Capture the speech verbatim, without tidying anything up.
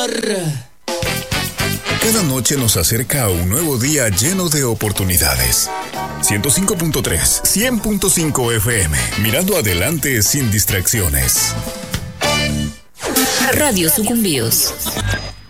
Cada noche nos acerca a un nuevo día lleno de oportunidades. ciento cinco punto tres, cien punto cinco F M. Mirando adelante sin distracciones. Radio Sucumbíos.